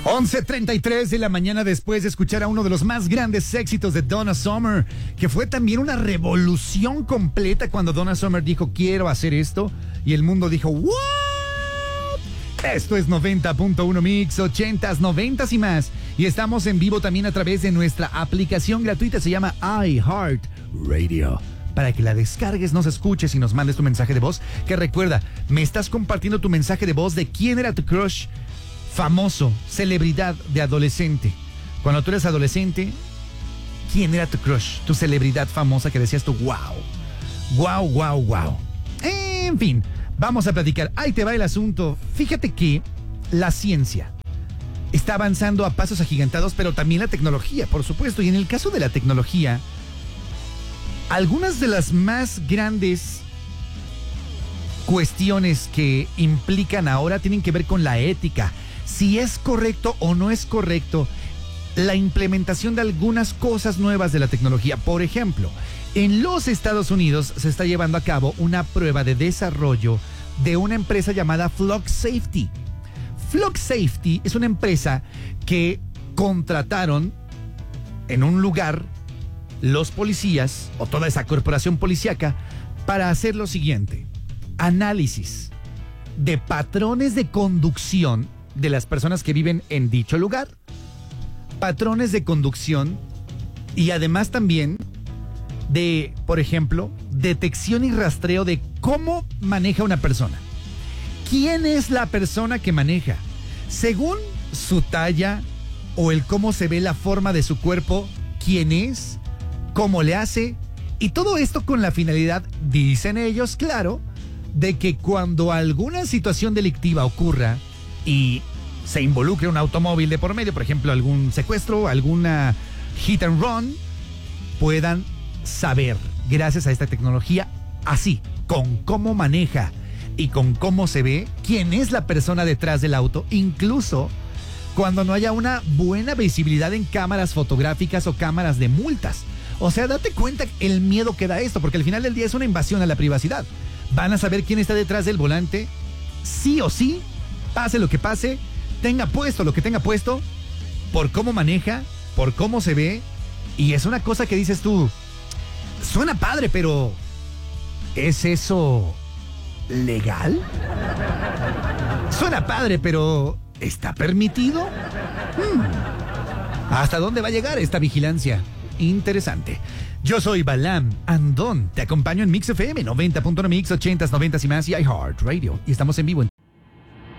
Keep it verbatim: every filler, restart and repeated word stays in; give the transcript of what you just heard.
once treinta y tres de la mañana después de escuchar a uno de los más grandes éxitos de Donna Summer, que fue también una revolución completa cuando Donna Summer dijo quiero hacer esto y el mundo dijo ¿what? Esto es noventa punto uno Mix, ochentas, noventas y más. Y estamos en vivo también a través de nuestra aplicación gratuita, se llama iHeartRadio. Para que la descargues, nos escuches y nos mandes tu mensaje de voz. Que recuerda, me estás compartiendo tu mensaje de voz de quién era tu crush famoso, celebridad de adolescente. Cuando tú eres adolescente, ¿quién era tu crush? Tu celebridad famosa que decías tú, wow, wow, wow, wow. En fin, vamos a platicar. Ahí te va el asunto. Fíjate que la ciencia está avanzando a pasos agigantados, pero también la tecnología, por supuesto. Y en el caso de la tecnología, algunas de las más grandes cuestiones que implican ahora tienen que ver con la ética. Si es correcto o no es correcto la implementación de algunas cosas nuevas de la tecnología. Por ejemplo, en los Estados Unidos se está llevando a cabo una prueba de desarrollo de una empresa llamada Flock Safety. Flock Safety es una empresa que contrataron en un lugar los policías o toda esa corporación policíaca para hacer lo siguiente: análisis de patrones de conducción de las personas que viven en dicho lugar, patrones de conducción y además también de, por ejemplo, detección y rastreo de cómo maneja una persona. ¿Quién es la persona que maneja? Según su talla o el cómo se ve la forma de su cuerpo, ¿quién es? ¿Cómo le hace? Y todo esto con la finalidad, dicen ellos, claro, de que cuando alguna situación delictiva ocurra y se involucre un automóvil de por medio, por ejemplo, algún secuestro, alguna hit and run, puedan saber, gracias a esta tecnología, así, con cómo maneja y con cómo se ve, quién es la persona detrás del auto, incluso cuando no haya una buena visibilidad en cámaras fotográficas o cámaras de multas. O sea, date cuenta el miedo que da esto, porque al final del día es una invasión a la privacidad. Van a saber quién está detrás del volante, sí o sí, pase lo que pase, tenga puesto lo que tenga puesto, por cómo maneja, por cómo se ve. Y es una cosa que dices tú, suena padre, pero ¿es eso legal? Suena padre, pero ¿está permitido? Hmm. ¿Hasta dónde va a llegar esta vigilancia? Interesante. Yo soy Balam Andón. Te acompaño en Mix F M, noventa punto uno Mix, ochentas, noventas y más y iHeartRadio. Y estamos en vivo en